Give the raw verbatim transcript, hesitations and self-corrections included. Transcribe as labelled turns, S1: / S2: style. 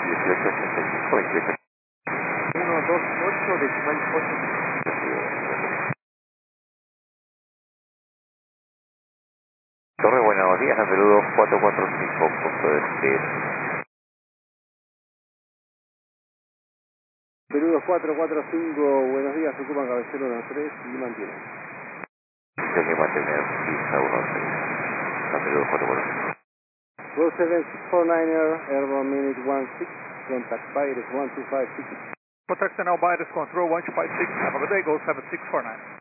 S1: dieciocho ochenta y cinco, veintiocho.
S2: uno dos ocho decimal ocho.
S1: Torre, buenos días, Andaluz dos cuatro cuatro cinco, punto de este.
S2: Perú dos cuatro cuatro cinco, buenos días, ocupan cabecero uno tres y mantienen.
S1: Tengo que mantener pista uno seis, Andaluz dos cuatro cuatro cinco.
S2: Roll seven six four niner, airborne minute one six, contact Pirates one two five six.
S3: Contact now Virus Control one two five six, have a good day, go seven six four nine.